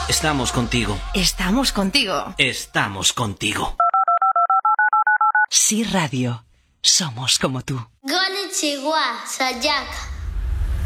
Estamos contigo. Estamos contigo. Estamos contigo. Sí Radio. Somos como tú. Konnichiwa, Sayaka.